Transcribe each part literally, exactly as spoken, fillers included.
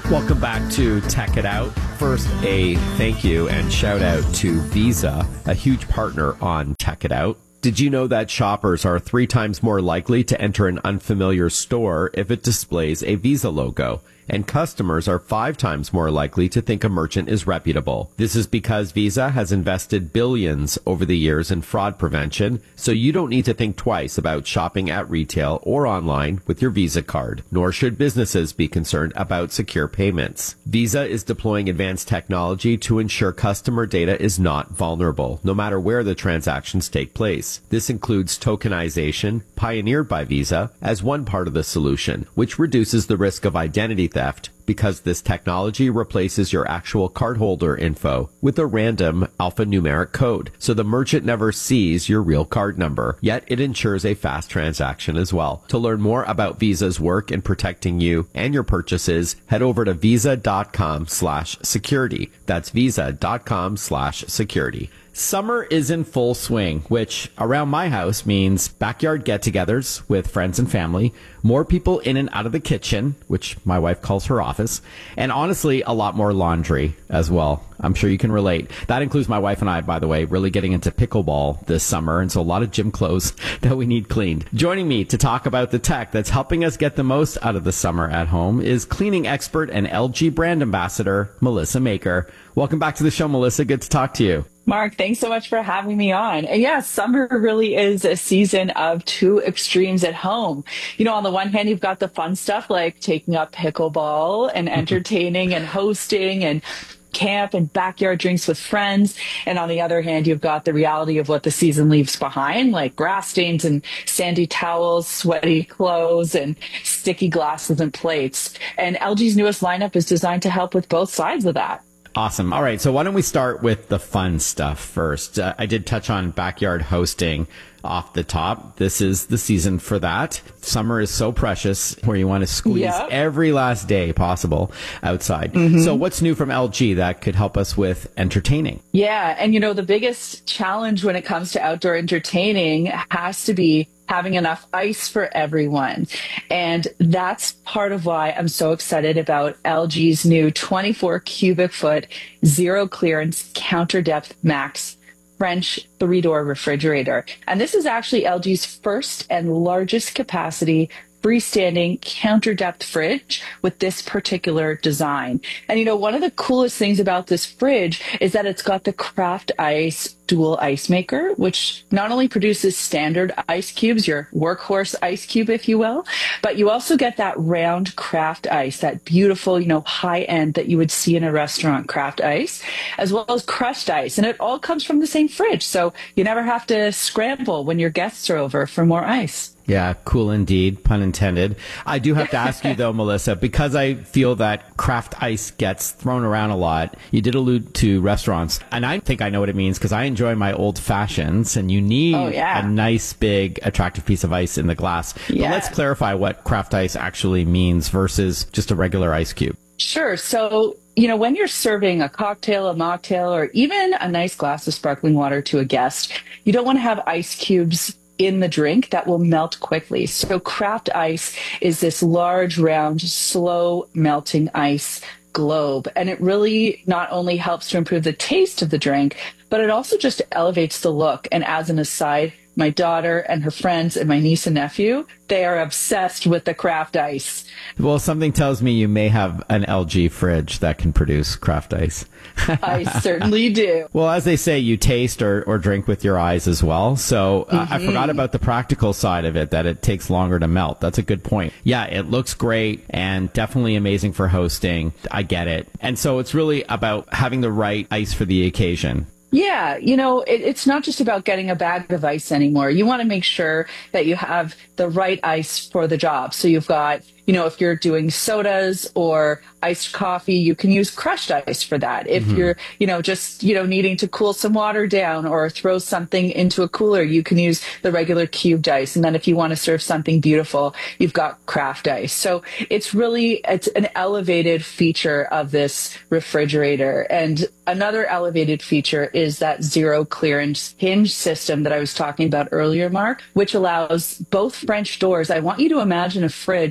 Welcome back to Tech It Out. First, a thank you and shout out to Visa, a huge partner on Tech It Out. Did you know that shoppers are three times more likely to enter an unfamiliar store if it displays a Visa logo? And customers are five times more likely to think a merchant is reputable. This is because Visa has invested billions over the years in fraud prevention, so you don't need to think twice about shopping at retail or online with your Visa card, nor should businesses be concerned about secure payments. Visa is deploying advanced technology to ensure customer data is not vulnerable, no matter where the transactions take place. This includes tokenization, pioneered by Visa, as one part of the solution, which reduces the risk of identity theft because this technology replaces your actual cardholder info with a random alphanumeric code, so the merchant never sees your real card number, yet it ensures a fast transaction as well. To learn more about Visa's work in protecting you and your purchases, head over to visa.com slash security. That's visa.com slash security. Summer is in full swing, which around my house means backyard get-togethers with friends and family, more people in and out of the kitchen, which my wife calls her office, and honestly, a lot more laundry as well. I'm sure you can relate. That includes my wife and I, by the way, really getting into pickleball this summer, and so a lot of gym clothes that we need cleaned. Joining me to talk about the tech that's helping us get the most out of the summer at home is cleaning expert and L G brand ambassador, Melissa Maker. Welcome back to the show, Melissa. Good to talk to you. Mark, thanks so much for having me on. And yeah, summer really is a season of two extremes at home. You know, on the one hand, you've got the fun stuff like taking up pickleball and entertaining and hosting and camp and backyard drinks with friends. And on the other hand, you've got the reality of what the season leaves behind, like grass stains and sandy towels, sweaty clothes, and sticky glasses and plates. And L G's newest lineup is designed to help with both sides of that. Awesome. All right. So why don't we start with the fun stuff first? Uh, I did touch on backyard hosting off the top. This is the season for that. Summer is so precious where you want to squeeze yep. every last day possible outside. Mm-hmm. So what's new from L G that could help us with entertaining? Yeah. And you know, the biggest challenge when it comes to outdoor entertaining has to be having enough ice for everyone. And that's part of why I'm so excited about L G's new twenty-four cubic foot zero clearance counter depth max French three-door refrigerator. And this is actually L G's first and largest capacity freestanding counter depth fridge with this particular design. And you know, one of the coolest things about this fridge is that it's got the Craft Ice dual ice maker, which not only produces standard ice cubes, your workhorse ice cube, if you will, but you also get that round craft ice, that beautiful, you know, high end that you would see in a restaurant craft ice, as well as crushed ice. And it all comes from the same fridge. So you never have to scramble when your guests are over for more ice. Yeah, cool indeed, pun intended. I do have to ask you though, Melissa, because I feel that craft ice gets thrown around a lot. You did allude to restaurants, and I think I know what it means because I enjoy my old fashions, and you need oh, yeah. a nice, big, attractive piece of ice in the glass. Yeah. But let's clarify what craft ice actually means versus just a regular ice cube. Sure. So, you know, when you're serving a cocktail, a mocktail, or even a nice glass of sparkling water to a guest, you don't want to have ice cubes in the drink that will melt quickly. So craft ice is this large, round, slow melting ice globe. And it really not only helps to improve the taste of the drink, but it also just elevates the look. And as an aside, my daughter and her friends and my niece and nephew, they are obsessed with the craft ice. Well, something tells me you may have an L G fridge that can produce craft ice. I certainly do. Well, as they say, you taste or, or drink with your eyes as well. So uh, mm-hmm. I forgot about the practical side of it, that it takes longer to melt. That's a good point. Yeah, it looks great and definitely amazing for hosting. I get it. And so it's really about having the right ice for the occasion. Yeah, you know, it, it's not just about getting a bag of ice anymore. You want to make sure that you have the right ice for the job. So you've got, you know, if you're doing sodas or iced coffee, you can use crushed ice for that. If mm-hmm. you're, you know, just, you know, needing to cool some water down or throw something into a cooler, you can use the regular cubed ice. And then if you want to serve something beautiful, you've got craft ice. So it's really, it's an elevated feature of this refrigerator. And another elevated feature is that zero clearance hinge system that I was talking about earlier, Mark, which allows both French doors. I want you to imagine a fridge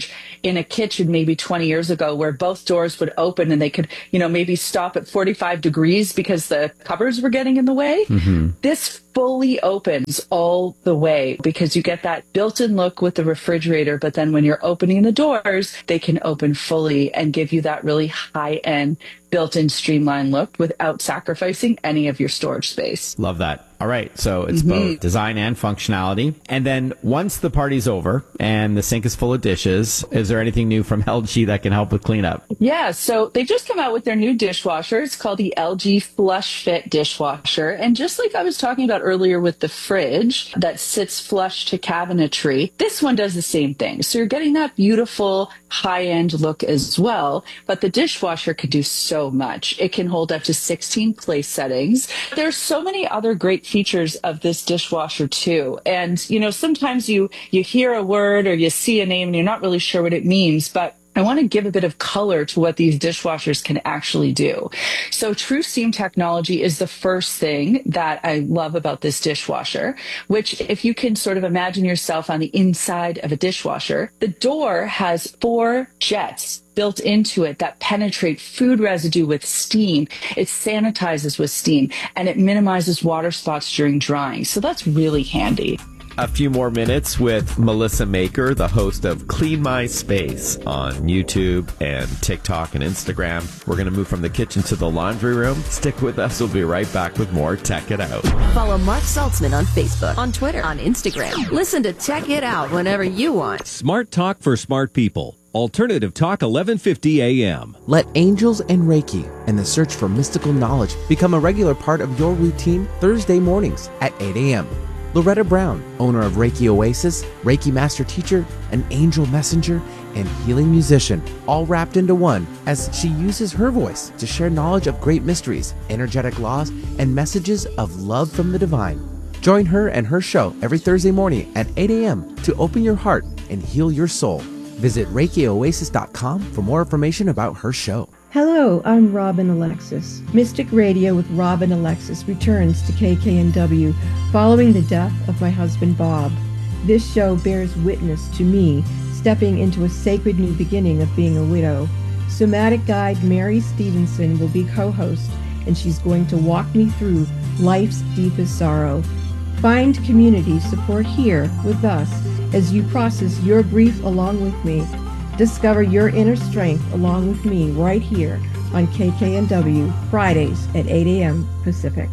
in a kitchen maybe twenty years ago where both doors would open and they could, you know, maybe stop at forty-five degrees because the cupboards were getting in the way. Mm-hmm. This fully opens all the way because you get that built-in look with the refrigerator, but then when you're opening the doors, they can open fully and give you that really high-end built-in streamlined look without sacrificing any of your storage space. Love that. All right. So it's Mm-hmm. both design and functionality. And then once the party's over and the sink is full of dishes, is there anything new from L G that can help with cleanup? Yeah, so they just come out with their new dishwasher. It's called the L G Flush Fit dishwasher. And just like I was talking about earlier with the fridge that sits flush to cabinetry, this one does the same thing. So you're getting that beautiful high-end look as well. But the dishwasher can do so much. It can hold up to sixteen place settings. There's so many other great features of this dishwasher too. And, you know, sometimes you, you hear a word or you see a name and you're not really sure what it means, but I want to give a bit of color to what these dishwashers can actually do. So True Steam technology is the first thing that I love about this dishwasher, which if you can sort of imagine yourself on the inside of a dishwasher, the door has four jets built into it that penetrate food residue with steam. It sanitizes with steam and it minimizes water spots during drying. So that's really handy. A few more minutes with Melissa Maker, the host of Clean My Space on YouTube and TikTok and Instagram. We're going to move from the kitchen to the laundry room. Stick with us. We'll be right back with more Tech It Out. Follow Mark Saltzman on Facebook, on Twitter, on Instagram. Listen to Tech It Out whenever you want. Smart talk for smart people. Alternative Talk eleven fifty A M. Let angels and Reiki and the search for mystical knowledge become a regular part of your routine Thursday mornings at eight a.m. Loretta Brown, owner of Reiki Oasis, Reiki Master Teacher, an angel messenger, and healing musician, all wrapped into one as she uses her voice to share knowledge of great mysteries, energetic laws, and messages of love from the divine. Join her and her show every Thursday morning at eight a.m. to open your heart and heal your soul. Visit Reiki Oasis dot com for more information about her show. Hello, I'm Robin Alexis. Mystic Radio with Robin Alexis returns to K K N W following the death of my husband Bob. This show bears witness to me stepping into a sacred new beginning of being a widow. Somatic guide Mary Stevenson will be co-host, and she's going to walk me through life's deepest sorrow. Find community support here with us as you process your grief along with me. Discover your inner strength along with me right here on K K N W, Fridays at eight a.m. Pacific.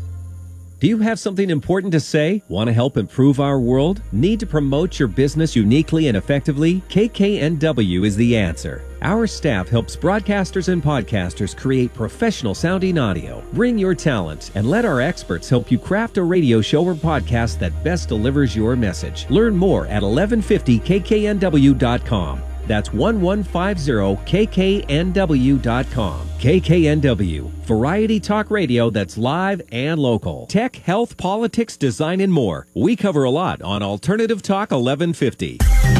Do you have something important to say? Want to help improve our world? Need to promote your business uniquely and effectively? K K N W is the answer. Our staff helps broadcasters and podcasters create professional sounding audio. Bring your talent and let our experts help you craft a radio show or podcast that best delivers your message. Learn more at eleven fifty K K N W dot com. That's eleven fifty K K N W dot com. K K N W, variety talk radio that's live and local. Tech, health, politics, design, and more. We cover a lot on Alternative Talk eleven fifty.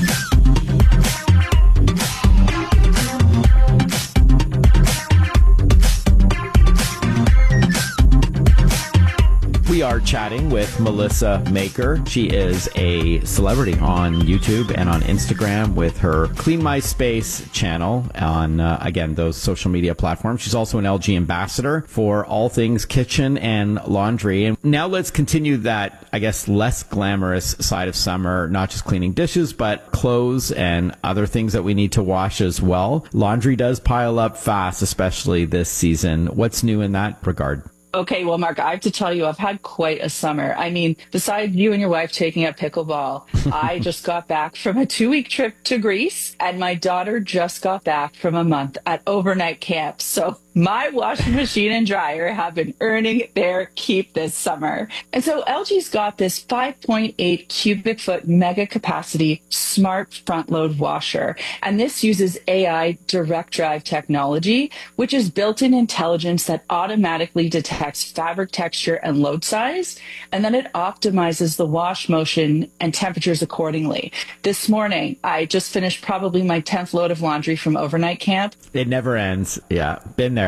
We are chatting with Melissa Maker. She is a celebrity on YouTube and on Instagram with her Clean My Space channel on, uh, again, those social media platforms. She's also an L G ambassador for all things kitchen and laundry. And now let's continue that, I guess, less glamorous side of summer, not just cleaning dishes, but clothes and other things that we need to wash as well. Laundry does pile up fast, especially this season. What's new in that regard? Okay, well, Mark, I have to tell you, I've had quite a summer. I mean, besides you and your wife taking up pickleball, I just got back from a two-week trip to Greece, and my daughter just got back from a month at overnight camp. So my washing machine and dryer have been earning their keep this summer. And so L G's got this five point eight cubic foot mega capacity smart front load washer. And this uses A I direct drive technology, which is built-in intelligence that automatically detects fabric texture and load size. And then it optimizes the wash motion and temperatures accordingly. This morning, I just finished probably my tenth load of laundry from overnight camp. It never ends. Yeah, been there.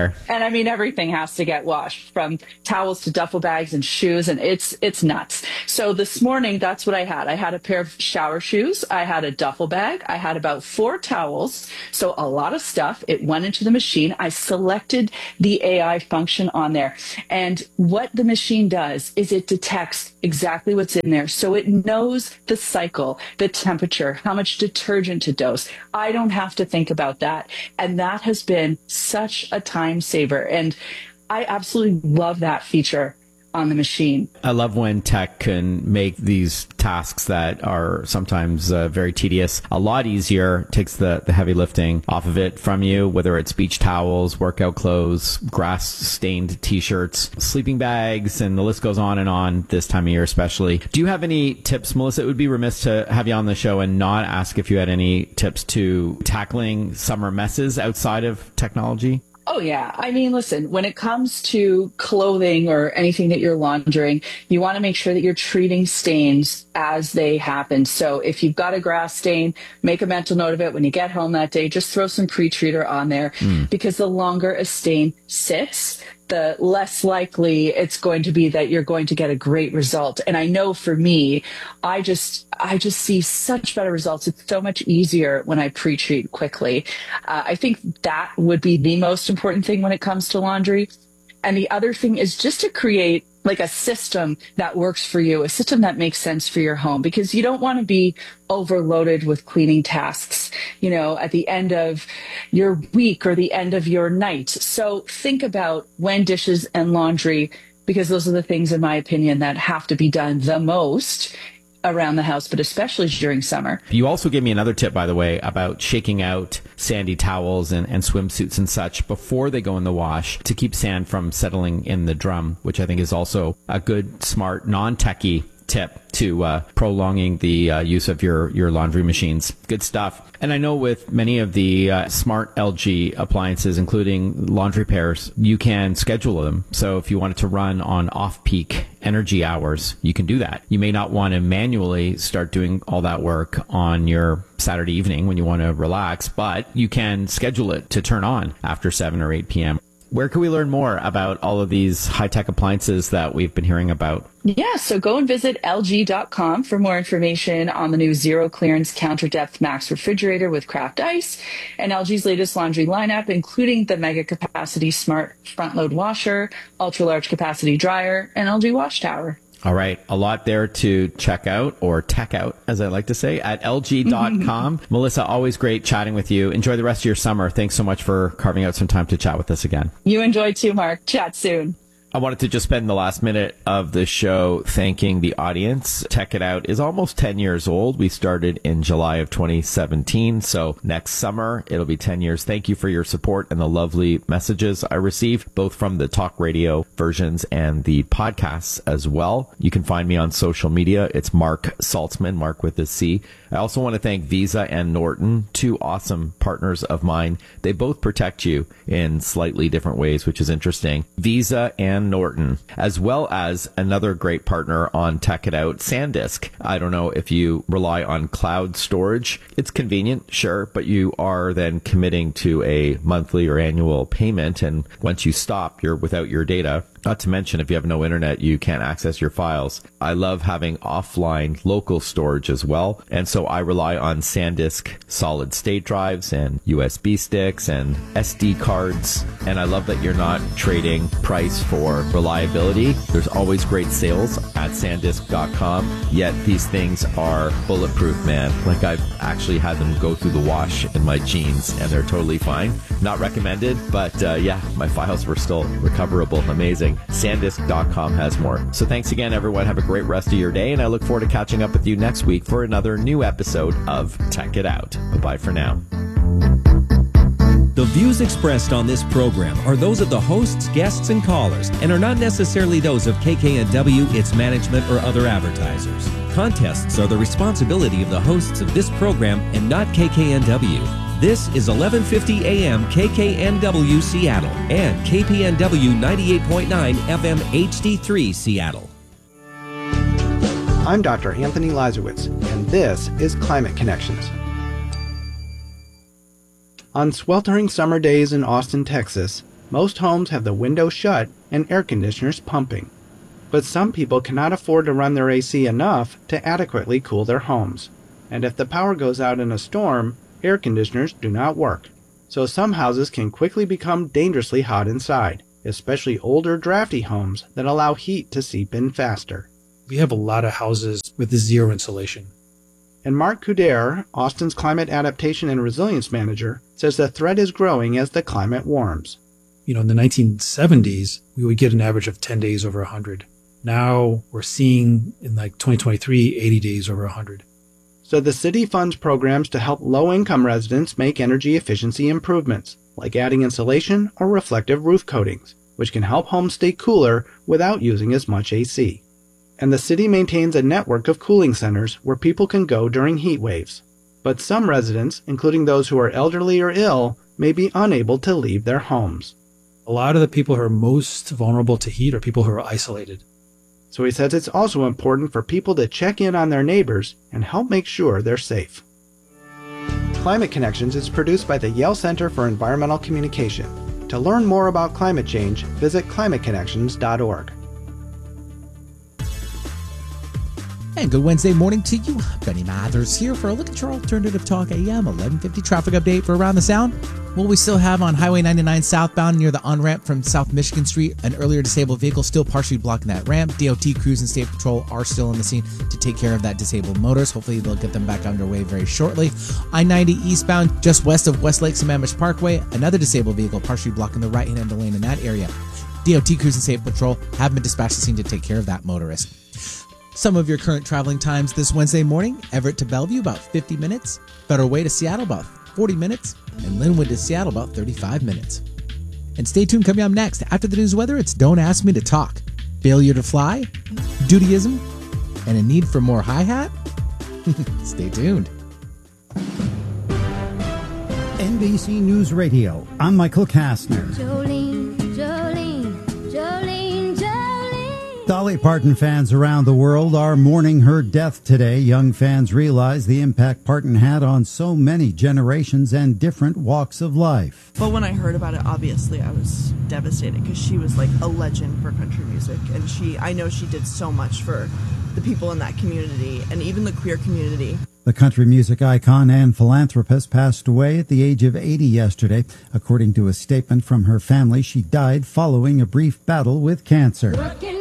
there. And I mean, everything has to get washed, from towels to duffel bags and shoes, and it's it's nuts. So this morning, that's what I had. I had a pair of shower shoes. I had a duffel bag. I had about four towels. So a lot of stuff. It went into the machine. I selected the A I function on there. And what the machine does is it detects exactly what's in there. So it knows the cycle, the temperature, how much detergent to dose. I don't have to think about that. And that has been such a time saver. And I absolutely love that feature on the machine. I love when tech can make these tasks that are sometimes uh, very tedious a lot easier, takes the, the heavy lifting off of it from you, whether it's beach towels, workout clothes, grass stained t-shirts, sleeping bags, and the list goes on and on this time of year especially. Do you have any tips, Melissa? It would be remiss to have you on the show and not ask if you had any tips to tackling summer messes outside of technology. Oh, yeah. I mean, listen, when it comes to clothing or anything that you're laundering, you want to make sure that you're treating stains as they happen. So if you've got a grass stain, make a mental note of it. When you get home that day, just throw some pre-treater on there, mm. because the longer a stain sits, the less likely it's going to be that you're going to get a great result. And I know for me, I just I just see such better results. It's so much easier when I pre-treat quickly. Uh, I think that would be the most important thing when it comes to laundry. And the other thing is just to create like a system that works for you, a system that makes sense for your home, because you don't want to be overloaded with cleaning tasks, you know, at the end of your week or the end of your night. So think about when dishes and laundry, because those are the things, in my opinion, that have to be done the most around the house, but especially during summer. You also gave me another tip, by the way, about shaking out sandy towels and, and swimsuits and such before they go in the wash to keep sand from settling in the drum, which I think is also a good, smart, non-techie tip to uh, prolonging the uh, use of your, your laundry machines. Good stuff. And I know with many of the uh, smart L G appliances, including laundry pairs, you can schedule them. So if you wanted to run on off-peak energy hours, you can do that. You may not want to manually start doing all that work on your Saturday evening when you want to relax, but you can schedule it to turn on after seven or eight p.m. Where can we learn more about all of these high-tech appliances that we've been hearing about? Yeah, so go and visit L G dot com for more information on the new Zero Clearance Counter Depth Max refrigerator with Craft Ice and L G's latest laundry lineup, including the Mega Capacity Smart Front Load Washer, Ultra Large Capacity Dryer, and L G Wash Tower. All right. A lot there to check out, or tech out, as I like to say, at L G dot com. Melissa, always great chatting with you. Enjoy the rest of your summer. Thanks so much for carving out some time to chat with us again. You enjoy too, Mark. Chat soon. I wanted to just spend the last minute of the show thanking the audience. Tech It Out is almost ten years old. We started in July of twenty seventeen. So next summer, it'll be ten years. Thank you for your support and the lovely messages I receive, both from the talk radio versions and the podcasts as well. You can find me on social media. It's Mark Saltzman, Mark with a C. I also want to thank Visa and Norton, two awesome partners of mine. They both protect you in slightly different ways, which is interesting. Visa and Norton, as well as another great partner on Tech It Out, SanDisk. I don't know if you rely on cloud storage. It's convenient, sure, but you are then committing to a monthly or annual payment, and once you stop, you're without your data. Not to mention, if you have no internet, you can't access your files. I love having offline local storage as well. And so I rely on SanDisk solid state drives and U S B sticks and S D cards. And I love that you're not trading price for reliability. There's always great sales at SanDisk dot com. Yet these things are bulletproof, man. Like, I've actually had them go through the wash in my jeans and they're totally fine. Not recommended, but uh, yeah, my files were still recoverable. Amazing. SanDisk dot com has more. So thanks again, everyone. Have a great rest of your day, and I look forward to catching up with you next week for another new episode of Tech It Out. Bye-bye for now. The views expressed on this program are those of the hosts, guests, and callers, and are not necessarily those of K K N W, its management, or other advertisers. Contests are the responsibility of the hosts of this program and not K K N W. This is eleven fifty A M K K N W Seattle and K P N W ninety-eight point nine F M H D three Seattle. I'm Doctor Anthony Lazarowitz, and this is Climate Connections. On sweltering summer days in Austin, Texas, Most homes have the windows shut and air conditioners pumping. But some people cannot afford to run their A C enough to adequately cool their homes. And if the power goes out in a storm, air conditioners do not work. So some houses can quickly become dangerously hot inside, especially older drafty homes that allow heat to seep in faster. We have a lot of houses with zero insulation. And Mark Couder, Austin's Climate Adaptation and Resilience Manager, says the threat is growing as the climate warms. You know, in the nineteen seventies, we would get an average of ten days over one hundred. Now we're seeing in like twenty twenty-three, eighty days over one hundred. So the city funds programs to help low-income residents make energy efficiency improvements, like adding insulation or reflective roof coatings, which can help homes stay cooler without using as much A C. And the city maintains a network of cooling centers where people can go during heat waves. But some residents, including those who are elderly or ill, may be unable to leave their homes. A lot of the people who are most vulnerable to heat are people who are isolated. So he says it's also important for people to check in on their neighbors and help make sure they're safe. Climate Connections is produced by the Yale Center for Environmental Communication. To learn more about climate change, visit climate connections dot org. And good Wednesday morning to you. Benny Mathers here for a look at your Alternative Talk A M eleven fifty traffic update for Around the Sound. Well, we still have on Highway ninety-nine southbound near the on-ramp from South Michigan Street, an earlier disabled vehicle still partially blocking that ramp. D O T crews and State Patrol are still on the scene to take care of that disabled motorist. Hopefully they'll get them back underway very shortly. I ninety eastbound just west of Westlake Sammamish Parkway, another disabled vehicle partially blocking the right-hand lane in that area. D O T crews and State Patrol have been dispatched to the scene to take care of that motorist. Some of your current traveling times this Wednesday morning: Everett to Bellevue, about fifty minutes. Federal Way to Seattle, about forty minutes. And Linwood to Seattle, about thirty-five minutes. And stay tuned, coming up next. After the news weather, it's Don't Ask Me to Talk. Failure to fly, dutyism, and a need for more hi-hat? Stay tuned. N B C News Radio, I'm Michael Kastner. Jolene, Jolene, Jolene, Jolene. Dolly Parton fans around the world are mourning her death today. Young fans realize the impact Parton had on so many generations and different walks of life. Well, when I heard about it, obviously I was devastated because she was like a legend for country music, and she, I know she did so much for the people in that community and even the queer community. The country music icon and philanthropist passed away at the age of eighty yesterday. According to a statement from her family, she died following a brief battle with cancer.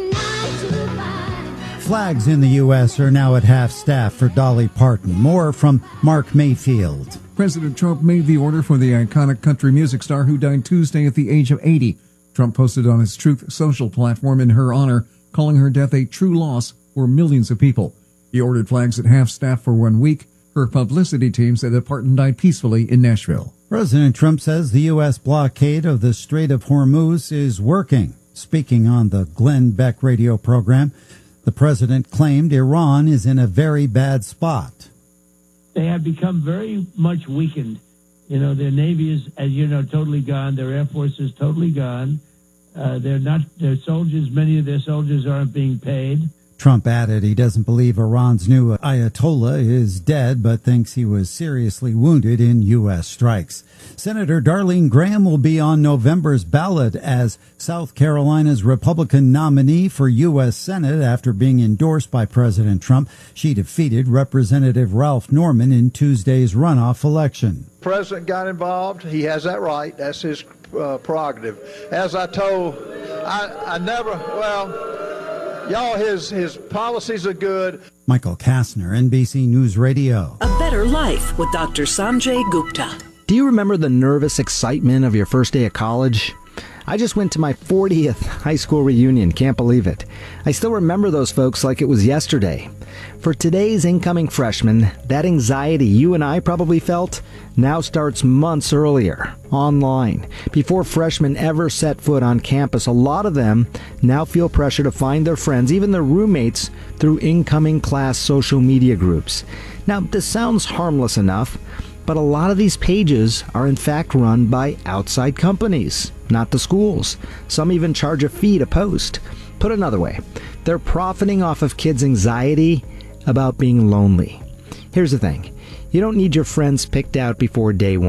Flags in the U S are now at half-staff for Dolly Parton. More from Mark Mayfield. President Trump made the order for the iconic country music star who died Tuesday at the age of eighty. Trump posted on his Truth Social platform in her honor, calling her death a true loss for millions of people. He ordered flags at half-staff for one week. Her publicity team said that Parton died peacefully in Nashville. President Trump says the U S blockade of the Strait of Hormuz is working. Speaking on the Glenn Beck radio program, the president claimed Iran is in a very bad spot. They have become very much weakened. You know, their Navy is, as you know, totally gone. Their Air Force is totally gone. Uh, they're not, their soldiers, many of their soldiers aren't being paid. Trump added he doesn't believe Iran's new Ayatollah is dead, but thinks he was seriously wounded in U S strikes. Senator Darlene Graham will be on November's ballot as South Carolina's Republican nominee for U S Senate after being endorsed by President Trump. She defeated Representative Ralph Norman in Tuesday's runoff election. The president got involved. He has that right. That's his uh, prerogative. As I told, I, I never, well... Y'all, his his policies are good. Michael Kastner, N B C News Radio. A Better Life with Doctor Sanjay Gupta. Do you remember the nervous excitement of your first day of college? I just went to my fortieth high school reunion. Can't believe it. I still remember those folks like it was yesterday. For today's incoming freshmen, that anxiety you and I probably felt now starts months earlier, online. Before freshmen ever set foot on campus, a lot of them now feel pressure to find their friends, even their roommates, through incoming class social media groups. Now, this sounds harmless enough, but a lot of these pages are in fact run by outside companies, not the schools. Some even charge a fee to post. Put another way, they're profiting off of kids' anxiety about being lonely. Here's the thing. You don't need your friends picked out before day one.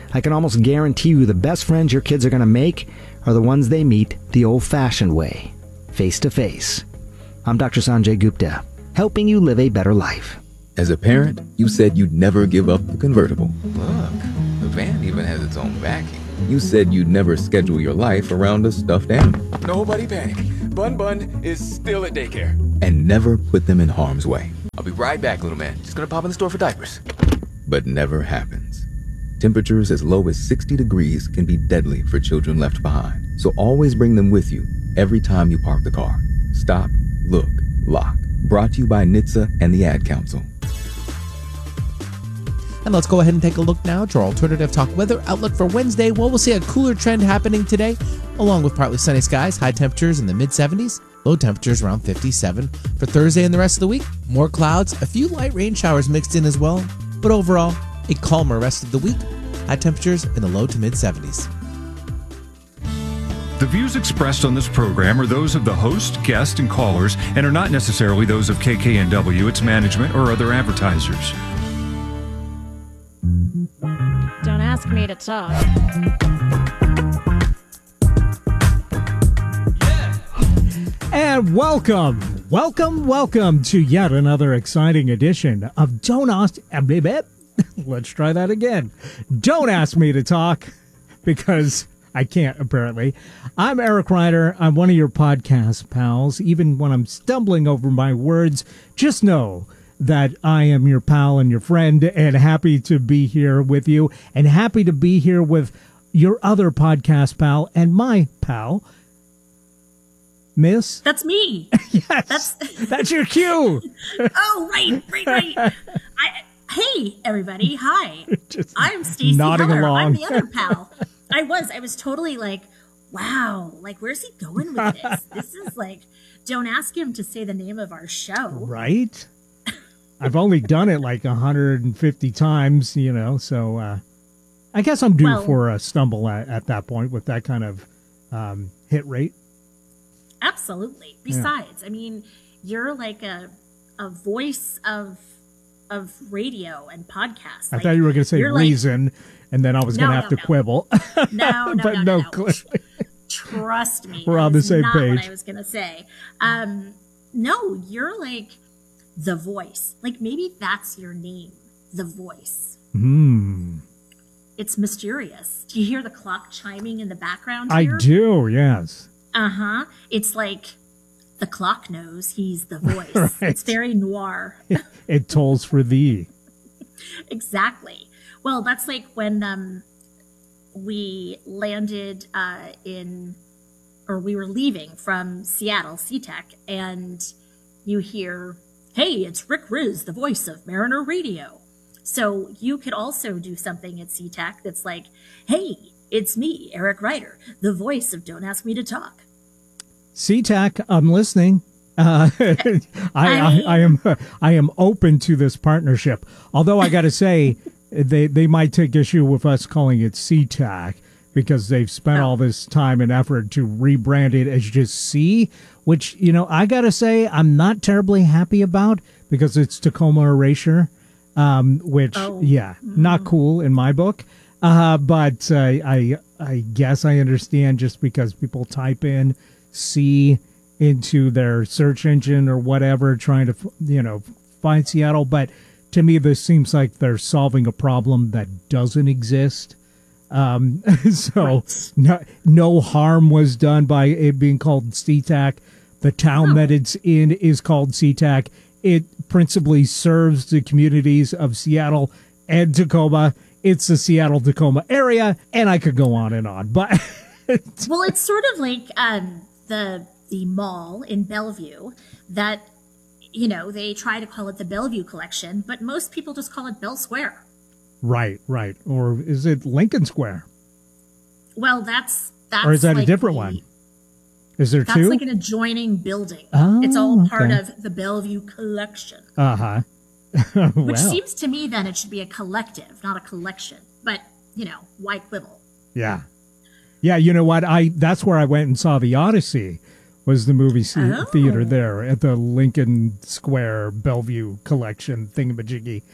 I can almost guarantee you the best friends your kids are going to make are the ones they meet the old-fashioned way, face-to-face. I'm Doctor Sanjay Gupta, helping you live a better life. As a parent, you said you'd never give up the convertible. Look, the van even has its own backing. You said you'd never schedule your life around a stuffed animal. Nobody panic. Bun Bun is still at daycare. And never put them in harm's way. I'll be right back, little man. Just gonna pop in the store for diapers. But never happens. Temperatures as low as sixty degrees can be deadly for children left behind. So always bring them with you every time you park the car. Stop, look, lock. Brought to you by N H T S A and the Ad Council. And let's go ahead and take a look now to our alternative talk weather outlook for Wednesday. Well, we'll see a cooler trend happening today, along with partly sunny skies, high temperatures in the mid seventies, low temperatures around fifty-seven. For Thursday and the rest of the week, more clouds, a few light rain showers mixed in as well, but overall, a calmer rest of the week, high temperatures in the low to mid seventies. The views expressed on this program are those of the host, guest, and callers, and are not necessarily those of K K N W, its management, or other advertisers. Don't ask me to talk. And welcome, welcome, welcome to yet another exciting edition of Don't Ask... Let's try that again. Don't ask me to talk, because I can't, apparently. I'm Eric Ryder. I'm one of your podcast pals. Even when I'm stumbling over my words, just know that I am your pal and your friend, and happy to be here with you, and happy to be here with your other podcast pal and my pal, Miss. That's me. Yes, that's that's your cue. Oh, right, right, right. I, hey, everybody, hi. Just I'm Stacey nodding Heller. along. I'm the other pal. I was, I was totally like, wow, like where's he going with this? This is like, don't ask him to say the name of our show, right? I've only done it like one hundred fifty times, you know, so uh, I guess I'm due Well- for a stumble at, at that point with that kind of um, hit rate. Absolutely. Besides, I mean, you're like a a voice of of radio and podcasts. I Like, thought you were going to say you're like- reason, and then I was No, going to have no, to no. quibble. No, no, but no, no, no, no. clearly. Trust me. We're that on the is same not what page. I was gonna say. Um, no, you're like the voice. Like maybe that's your name, the voice. Hmm. It's mysterious. Do you hear the clock chiming in the background I here? do, yes. Uh huh. It's like the clock knows he's the voice. Right. It's very noir. It tolls for thee. Exactly. Well, that's like when um, we landed uh, in, or we were leaving from Seattle, SeaTac, and you hear, hey, it's Rick Riz, the voice of Mariner Radio. So you could also do something at SeaTac that's like, hey, it's me, Eric Ryder, the voice of Don't Ask Me to Talk. SeaTac, I'm listening. Uh, I, I, I am I am open to this partnership. Although I got to say, they they might take issue with us calling it SeaTac because they've spent all this time and effort to rebrand it as just Sea, which, you know, I got to say I'm not terribly happy about because it's Tacoma Erasure, um, which, Oh. yeah, not cool in my book. Uh, but uh, I I guess I understand just because people type in Sea into their search engine or whatever, trying to, you know, find Seattle. But to me, this seems like they're solving a problem that doesn't exist. Um, so no, no harm was done by it being called SeaTac. The town that it's in is called SeaTac. It principally serves the communities of Seattle and Tacoma. It's the Seattle-Tacoma area, and I could go on and on. But Well, it's sort of like um, the the mall in Bellevue that, you know, they try to call it the Bellevue Collection, but most people just call it Bell Square. right, right. Or is it Lincoln Square? Well, that's that's Or is that like a different the- one? Is there That's two? like an adjoining building. Oh, it's all part okay. of the Bellevue Collection, Uh-huh. which Well, seems to me then it should be a collective, not a collection. But, you know, why quibble? yeah. Yeah, you know what? I That's where I went and saw The Odyssey, was the movie se- Oh. theater there at the Lincoln Square Bellevue Collection thingamajiggy.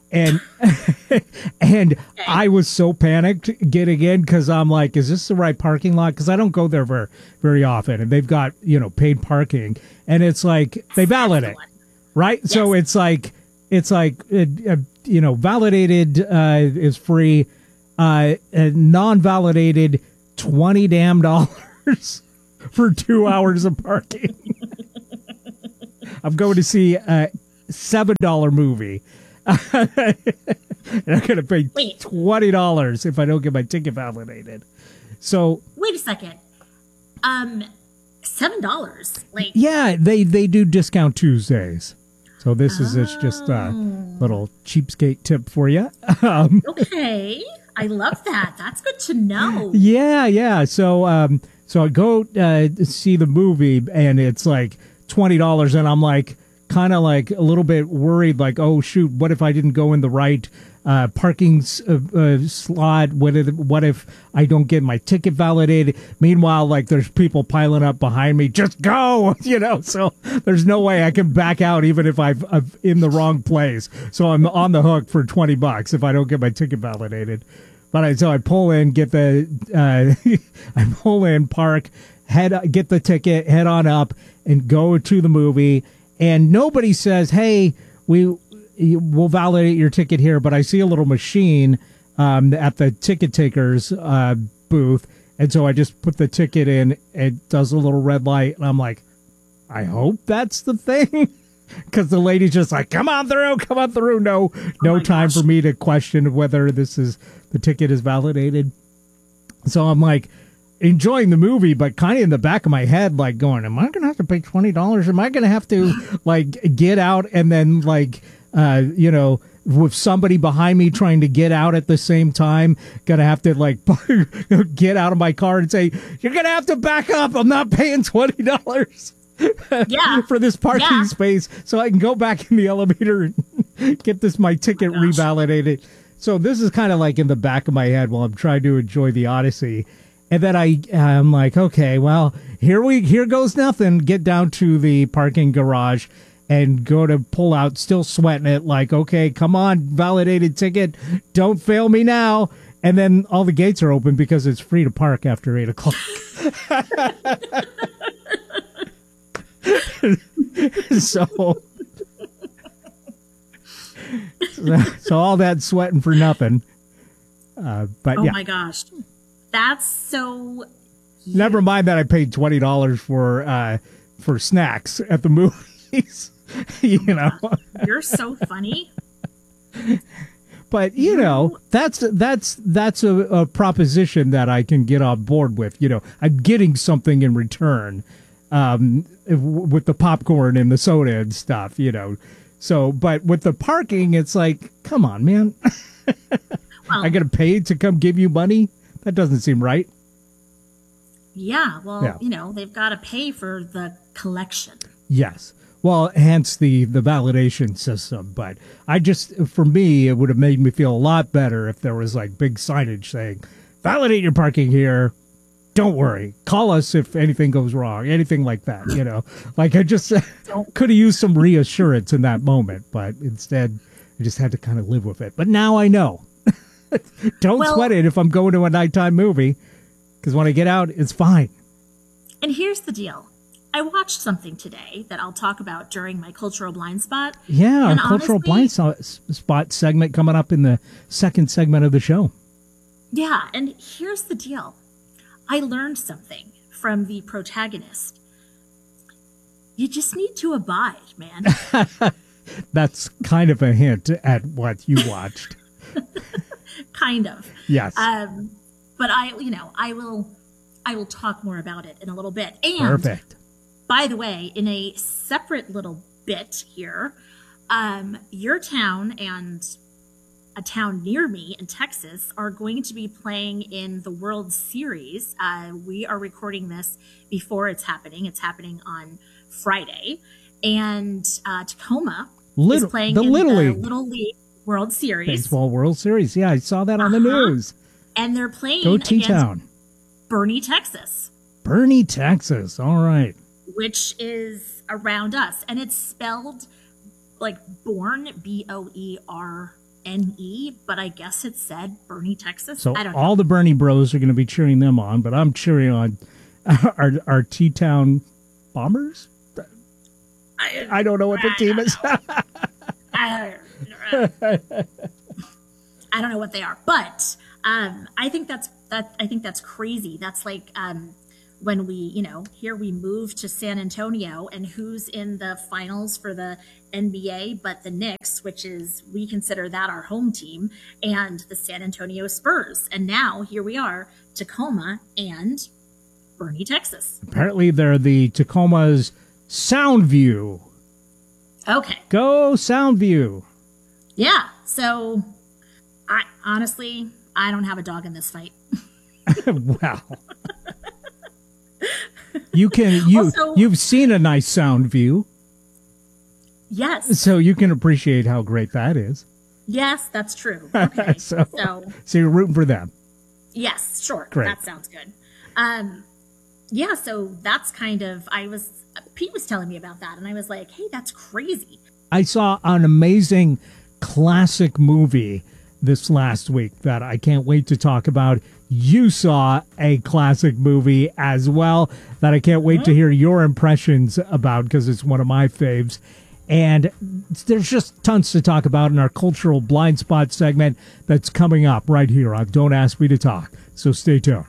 And and okay. I was so panicked getting in because I'm like, is this the right parking lot? Because I don't go there very, very often. And they've got, you know, paid parking. And it's like, they validate, right? Yes. So it's like, it's like, uh, you know, validated uh, is free. Uh, non-validated, twenty damn dollars for two hours of parking. I'm going to see a seven dollar movie. And I'm going to pay Wait. twenty dollars if I don't get my ticket validated. So wait a second. Um, seven dollars. Like yeah, they they do discount Tuesdays. So this oh. is it's just a little cheapskate tip for you. Um, okay, I love that. That's good to know. Yeah, yeah. So um, so I go uh, see the movie, and it's like twenty dollars, and I'm like. Kind of like a little bit worried, like, oh shoot, what if I didn't go in the right uh, parking uh, uh, slot? What if, what if I don't get my ticket validated? Meanwhile, like there's people piling up behind me. Just go, you know. So there's no way I can back out, even if I've, I've in the wrong place. So I'm on the hook for twenty bucks if I don't get my ticket validated. But I so I pull in, get the uh, I pull in, park, head get the ticket, head on up, and go to the movie. And nobody says, hey, we, we'll validate your ticket here. But I see a little machine um, at the ticket taker's uh, booth. And so I just put the ticket in. It does a little red light. And I'm like, I hope that's the thing. Because the lady's just like, come on through, come on through. No, no oh time gosh. for me to question whether this is the ticket is validated. So I'm like, enjoying the movie, but kind of in the back of my head, like going, am I going to have to pay twenty dollars? Am I going to have to like get out and then like, uh, you know, with somebody behind me trying to get out at the same time, going to have to like get out of my car and say, you're going to have to back up. I'm not paying twenty dollars yeah. for this parking yeah. space so I can go back in the elevator and get this, my ticket oh revalidated. So this is kind of like in the back of my head while I'm trying to enjoy the Odyssey. And then I, I'm like, okay, well, here we, here goes nothing. Get down to the parking garage and go to pull out, still sweating it. Like, okay, come on, validated ticket. Don't fail me now. And then all the gates are open because it's free to park after eight o'clock. so, so all that sweating for nothing. Uh, but oh yeah. my gosh. That's so. Never mind that I paid twenty dollars for uh, for snacks at the movies. you know, you're so funny. But you know, that's that's that's a, a proposition that I can get on board with. You know, I'm getting something in return um, with the popcorn and the soda and stuff. You know, so but with the parking, it's like, come on, man. well, I got to pay to come give you money. That doesn't seem right. Yeah, well, yeah. you know, they've got to pay for the collection. Yes. Well, hence the, the validation system. But I just, for me, it would have made me feel a lot better if there was like big signage saying, validate your parking here. Don't worry. Call us if anything goes wrong. Anything like that, you know. Like I just could have used some reassurance in that moment. But instead, I just had to kind of live with it. But now I know. Don't well, sweat it if I'm going to a nighttime movie, because when I get out, it's fine. And here's the deal. I watched something today that I'll talk about during my Cultural Blind Spot. Yeah, and our Cultural Blind Spot segment coming up in the second segment of the show. Yeah, and here's the deal. I learned something from the protagonist. You just need to abide, man. That's kind of a hint at what you watched. Kind of. Yes. Um, but I, you know, I will, I will talk more about it in a little bit. And perfect. By the way, in a separate little bit here, um, your town and a town near me in Texas are going to be playing in the World Series. Uh, we are recording this before it's happening. It's happening on Friday, and uh, Tacoma Little, is playing the in Little the League. Little League World Series. Baseball World Series. Yeah, I saw that on uh-huh. the news. And they're playing Go against T-Town. Bernie, Texas. Bernie, Texas. All right. Which is around us. And it's spelled like Bourne, B O E R N E, but I guess it said Bernie, Texas. So I don't know. all the Bernie bros are going to be cheering them on, but I'm cheering on our, our T-Town Bombers. I, I don't know what the I team is. I, I don't know what they are, but um, I think that's that. I think that's crazy. That's like um, when we, you know, here we move to San Antonio, and who's in the finals for the N B A but the Knicks, which is, we consider that our home team, and the San Antonio Spurs. And now here we are, Tacoma and Bernie, Texas. Apparently, they're the Tacoma's Soundview. Okay. Go Soundview. Yeah. So, I honestly, I don't have a dog in this fight. Wow. You can you Also- you've seen a nice Soundview, Yes. so you can appreciate how great that is. Yes, that's true. Okay. so, so, so you're rooting for them. yes, sure. Great. That sounds good. Um, yeah, so that's kind of, I was, Pete was telling me about that, and I was like, hey, that's crazy. I saw an amazing classic movie this last week that I can't wait to talk about. You saw a classic movie as well that I can't wait to hear your impressions about, because it's one of my faves. And there's just tons to talk about in our cultural blind spot segment that's coming up right here on Don't Ask Me to Talk. So stay tuned.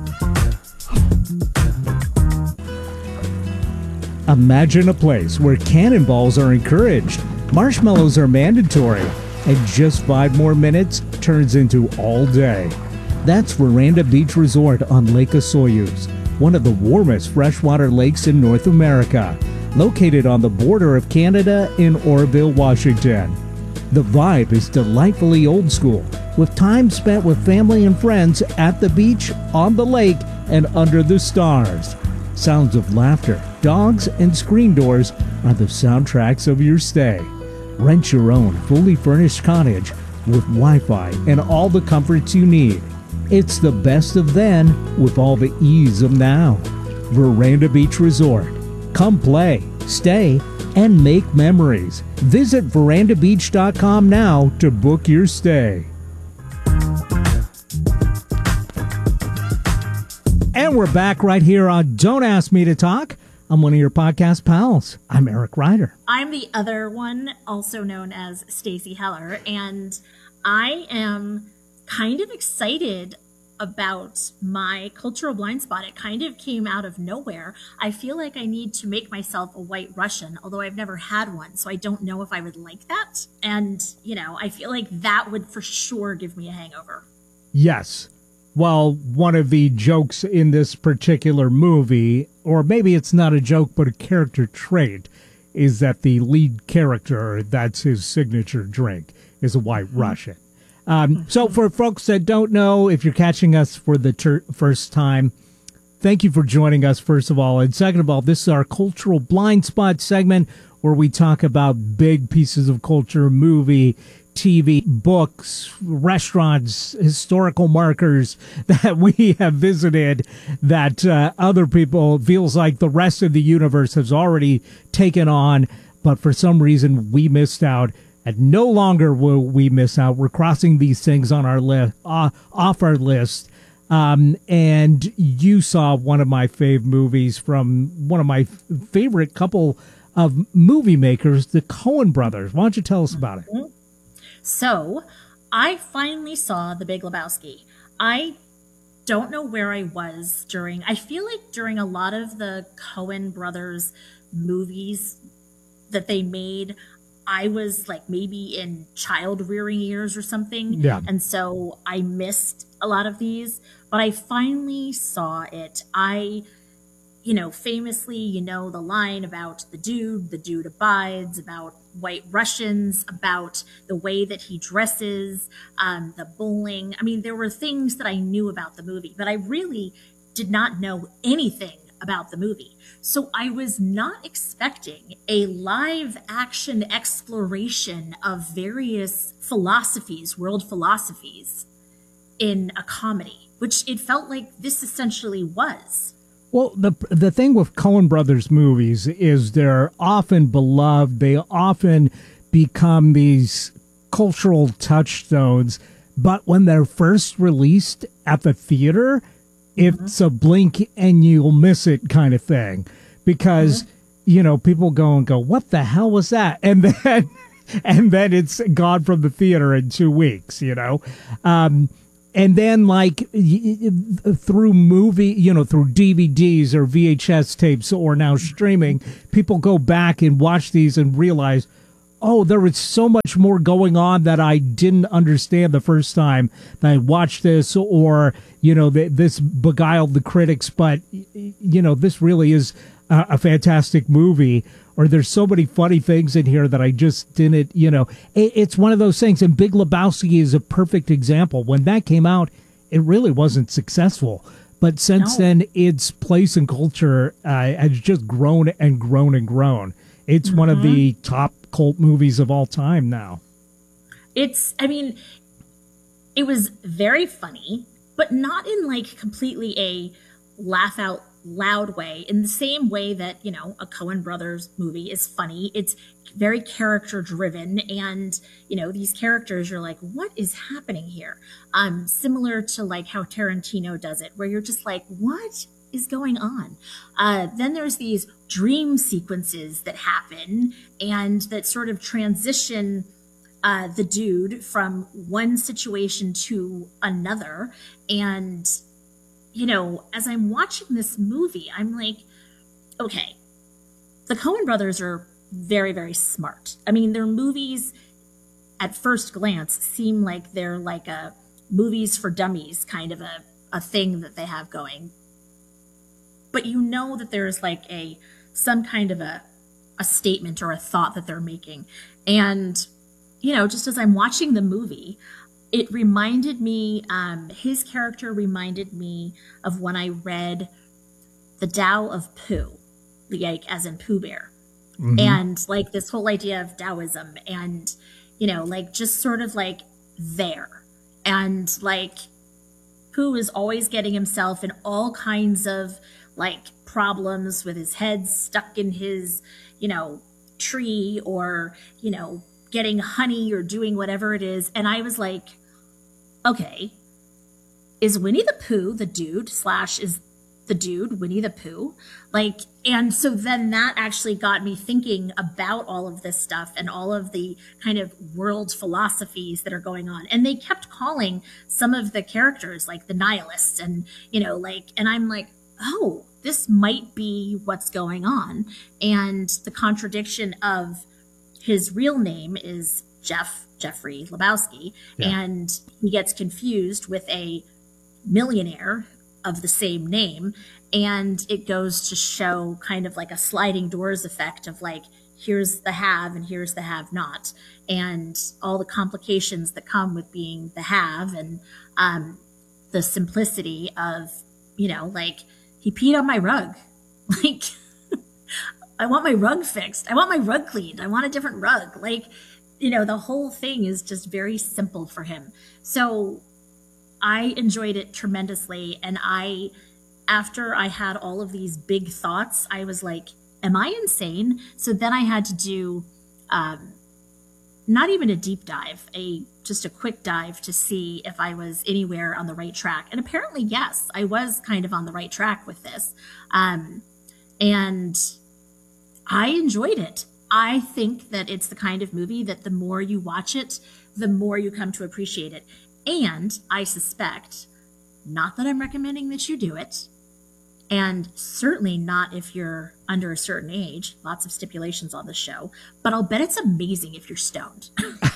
Imagine a place where cannonballs are encouraged, marshmallows are mandatory, and just five more minutes turns into all day. That's Veranda Beach Resort on Lake Osoyoos, one of the warmest freshwater lakes in North America, located on the border of Canada in Oroville, Washington. The vibe is delightfully old school, with time spent with family and friends at the beach, on the lake, and under the stars. Sounds of laughter, dogs, and screen doors are the soundtracks of your stay. Rent your own fully furnished cottage with Wi-Fi and all the comforts you need. It's the best of then with all the ease of now. Veranda Beach Resort. Come play, stay, and make memories. Visit veranda beach dot com now to book your stay. And we're back right here on Don't Ask Me to Talk. I'm one of your podcast pals. I'm Eric Ryder. I'm the other one, also known as Stacey Heller, and I am kind of excited about my cultural blind spot. It kind of came out of nowhere. I feel like I need to make myself a White Russian, although I've never had one, so I don't know if I would like that. And, you know, I feel like that would for sure give me a hangover. Yes. Well, one of the jokes in this particular movie, or maybe it's not a joke, but a character trait, is that the lead character, that's his signature drink, is a White Russian. Um, so for folks that don't know, if you're catching us for the ter- first time, thank you for joining us, first of all. And second of all, this is our Cultural Blind Spot segment where we talk about big pieces of culture, movie, T V, books, restaurants, historical markers that we have visited that uh, other people feels like the rest of the universe has already taken on, but for some reason we missed out. And no longer will we miss out. We're crossing these things on our list, uh, off our list. Um, and you saw one of my fave movies from one of my f- favorite couple of movie makers, the Coen brothers. Why don't you tell us about it? So, I finally saw The Big Lebowski. I don't know where I was during, I feel like during a lot of the Coen brothers movies that they made, I was like maybe in child rearing years or something. Yeah. And so I missed a lot of these, but I finally saw it. I, you know, famously, you know, the line about the dude, the dude abides, about White Russians, about the way that he dresses, um, the bowling. I mean, there were things that I knew about the movie, but I really did not know anything about the movie. So I was not expecting a live action exploration of various philosophies, world philosophies, in a comedy, which it felt like this essentially was. Well, the the thing with Coen Brothers movies is they're often beloved. They often become these cultural touchstones, but when they're first released at the theater, it's a blink and you'll miss it kind of thing, because mm-hmm. you know, people go and go, what the hell was that? And then and then it's gone from the theater in two weeks, you know. Um, and then like through movie, you know, through D V Ds or V H S tapes or now streaming, people go back and watch these and realize, oh, there was so much more going on that I didn't understand the first time that I watched this, or, you know, th- this beguiled the critics, but, you know, this really is a, a fantastic movie, or there's so many funny things in here that I just didn't, you know, it, it's one of those things, and Big Lebowski is a perfect example. When that came out, it really wasn't successful, but since no. then, its place in culture uh, has just grown and grown and grown. It's mm-hmm. one of the top cult movies of all time now. It's, I mean, it was very funny, but not in like completely a laugh out loud way, in the same way that, you know, a Coen Brothers movie is funny. It's very character driven, and, you know, these characters, you're like, what is happening here? Um, similar to like how Tarantino does it, where you're just like, what is going on? Uh, then there's these dream sequences that happen and that sort of transition uh, the dude from one situation to another. And, you know, as I'm watching this movie, I'm like, okay, the Coen brothers are very, very smart. I mean, their movies at first glance seem like they're like a movies for dummies kind of a, a thing that they have going. But you know that there's like a some kind of a a statement or a thought that they're making. And, you know, just as I'm watching the movie, it reminded me, um, his character reminded me of when I read The Tao of Pooh, like as in Pooh Bear. Mm-hmm. And like this whole idea of Taoism and, you know, like just sort of like there. And like Pooh is always getting himself in all kinds of like problems with his head stuck in his, you know, tree, or, you know, getting honey or doing whatever it is. And I was like, okay, is Winnie the Pooh the dude slash is the dude Winnie the Pooh? Like, and so then that actually got me thinking about all of this stuff and all of the kind of world philosophies that are going on. And they kept calling some of the characters like the nihilists, and, you know, like, and I'm like, oh, this might be what's going on. And the contradiction of his real name is Jeff, Jeffrey Lebowski, yeah. and he gets confused with a millionaire of the same name. And it goes to show kind of like a sliding doors effect of like, here's the have and here's the have not, and all the complications that come with being the have, and um, the simplicity of, you know, like, he peed on my rug. Like, I want my rug fixed. I want my rug cleaned. I want a different rug. Like, you know, the whole thing is just very simple for him. So I enjoyed it tremendously. And I, after I had all of these big thoughts, I was like, am I insane? So then I had to do, um, not even a deep dive, a just a quick dive to see if I was anywhere on the right track. And apparently, yes, I was kind of on the right track with this. Um, and I enjoyed it. I think that it's the kind of movie that the more you watch it, the more you come to appreciate it. And I suspect, not that I'm recommending that you do it, and certainly not if you're under a certain age, lots of stipulations on the show, but I'll bet it's amazing if you're stoned.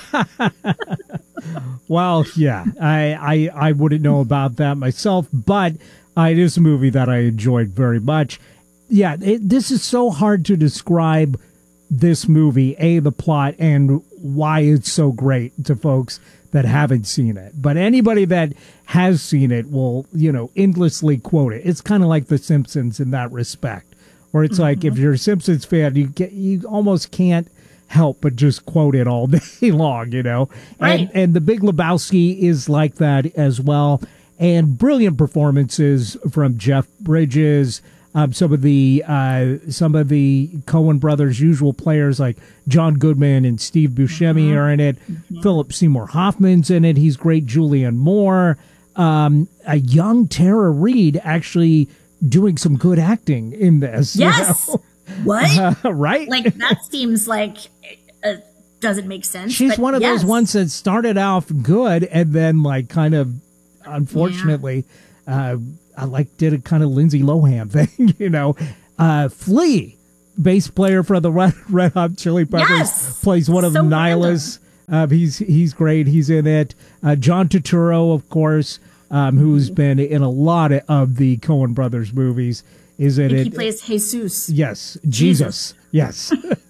Well, yeah, I, I I wouldn't know about that myself, but uh, it is a movie that I enjoyed very much. Yeah, it, this is so hard to describe this movie, A, the plot, and why it's so great to folks that haven't seen it. But anybody that has seen it will, you know, endlessly quote it. It's kind of like The Simpsons in that respect, where it's mm-hmm. like, if you're a Simpsons fan, you get, you almost can't help but just quote it all day long, you know? Right. And, and The Big Lebowski is like that as well. And brilliant performances from Jeff Bridges, Um, some of the uh, some of the Coen brothers' usual players like John Goodman and Steve Buscemi Mm-hmm. are in it. Mm-hmm. Philip Seymour Hoffman's in it. He's great. Julianne Moore, um, a young Tara Reid, actually doing some good acting in this. you Yes. know? What? Uh, right? Like that seems like uh, doesn't make sense. She's but one of yes. those ones that started off good and then like kind of, unfortunately, uh, I like did a kind of Lindsay Lohan thing, you know. Uh, Flea, bass player for the Red, Red Hot Chili Peppers, Yes! plays one of So Nyla's. Uh, he's he's great. He's in it. Uh, John Turturro, of course, um, who's been in a lot of the Coen brothers movies, is in I think it. he plays Jesus. Yes, Jesus. Yes.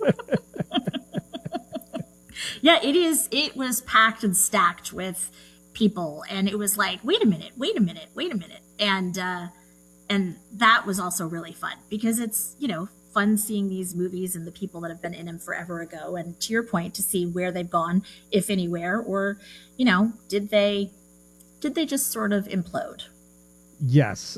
Yeah, it is. It was packed and stacked with people, and it was like, wait a minute, wait a minute, wait a minute, and uh, and that was also really fun because it's you know fun seeing these movies and the people that have been in them forever ago, and to your point, to see where they've gone, if anywhere, or you know, did they did they just sort of implode? Yes.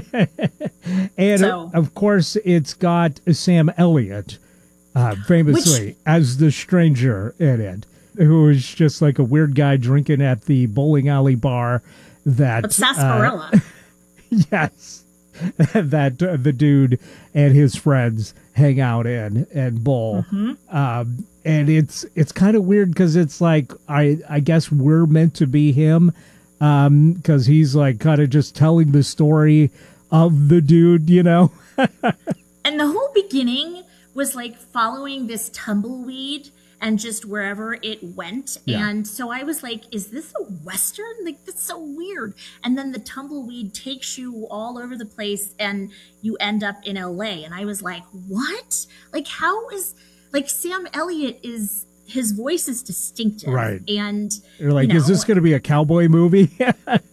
And So- of course, it's got Sam Elliott, uh, famously Which- as the stranger in it, who is just like a weird guy drinking at the bowling alley bar that. But sarsaparilla. Uh, yes. that uh, the dude and his friends hang out in and bowl. Mhm. Um, and it's it's kind of weird because it's like, I, I guess we're meant to be him. Um, because he's like kind of just telling the story of the dude, you know? And the whole beginning was like following this tumbleweed and just wherever it went. Yeah. And so I was like, is this a Western? Like, that's so weird. And then the tumbleweed takes you all over the place and you end up in L A. And I was like, what? Like, how is, like, Sam Elliott is, his voice is distinctive. Right. And You're like, you is know, this going to be a cowboy movie? yeah,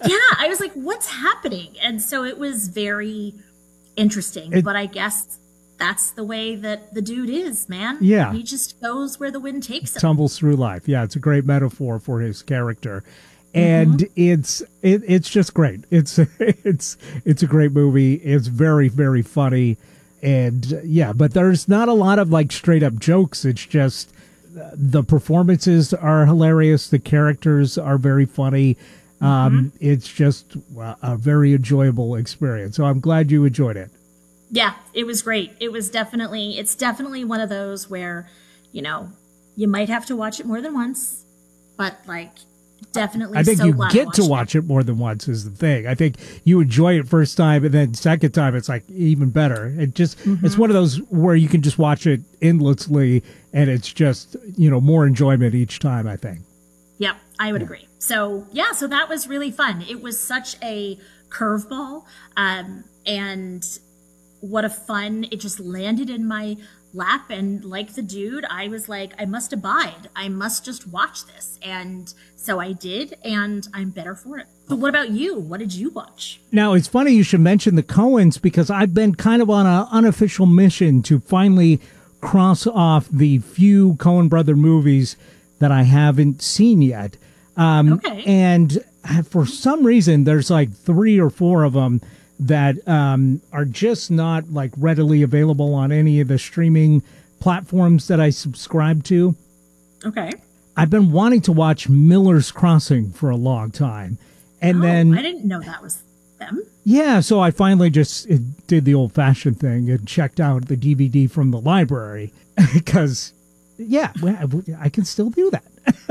I was like, what's happening? And so it was very interesting. It- but I guess that's the way that the dude is, man. Yeah. He just goes where the wind takes him. Tumbles through life. Yeah, it's a great metaphor for his character. And Mm-hmm. it's it, it's just great. It's it's it's a great movie. It's very very funny. And uh, yeah, but there's not a lot of like straight up jokes. It's just uh, the performances are hilarious. The characters are very funny. Um, Mm-hmm. It's just uh, a very enjoyable experience. So I'm glad you enjoyed it. Yeah, it was great. It was definitely, it's definitely one of those where, you know, you might have to watch it more than once, but like, definitely. I think so you glad I get watched to it. watch it more than once is the thing. I think you enjoy it first time, and then second time it's like even better. It just Mm-hmm. it's one of those where you can just watch it endlessly, and it's just you know more enjoyment each time. I think. Yep, I would agree. So yeah, so that was really fun. It was such a curveball, um, and what a fun! It just landed in my lap, and like the dude, I was like, I must abide. I must just watch this, and so I did, and I'm better for it. But what about you? What did you watch? Now it's funny you should mention the Coens because I've been kind of on an unofficial mission to finally cross off the few Coen brother movies that I haven't seen yet. Um, Okay. And for some reason, there's like three or four of them that um, are just not like readily available on any of the streaming platforms that I subscribe to. Okay. I've been wanting to watch Miller's Crossing for a long time. And Oh, then I didn't know that was them. yeah, so I finally just uh, did the old-fashioned thing and checked out the D V D from the library because, yeah, well, I can still do that.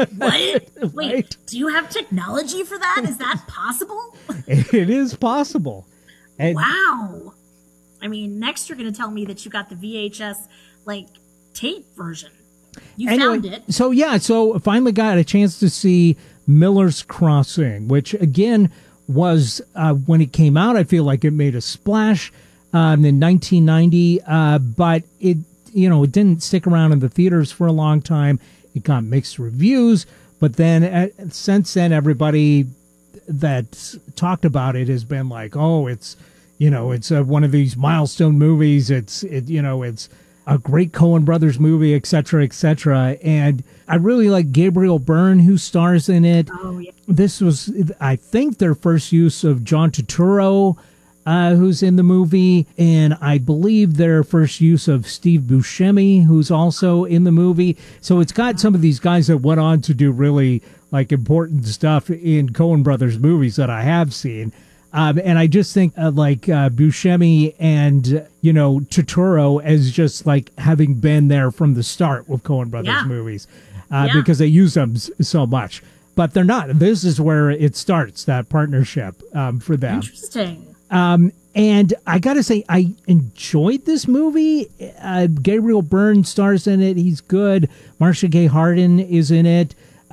What? Wait, do you have technology for that? Is that possible? It is possible. And Wow. I mean, next you're going to tell me that you got the V H S like tape version. You anyway, found it. So yeah, so finally got a chance to see Miller's Crossing, which again was uh, when it came out. I feel like it made a splash um, in nineteen ninety, uh, but it you know it didn't stick around in the theaters for a long time. It got mixed reviews, but then uh, since then, everybody that talked about it has been like, "Oh, it's you know, it's uh, one of these milestone movies. It's it you know, it's." a great Coen Brothers movie, et cetera, et cetera. And I really like Gabriel Byrne, who stars in it. Oh, yeah. This was, I think, their first use of John Turturro uh, who's in the movie, and I believe their first use of Steve Buscemi, who's also in the movie. So it's got some of these guys that went on to do really like important stuff in Coen Brothers movies that I have seen. Um, and I just think uh, like uh, Buscemi and, uh, you know, Turturro as just like having been there from the start with Coen Brothers Yeah. movies uh, Yeah. because they use them s- so much. But they're not. This is where it starts, that partnership um, for them. Interesting. Um, and I got to say, I enjoyed this movie. Uh, Gabriel Byrne stars in it. He's good. Marcia Gay Harden is in it.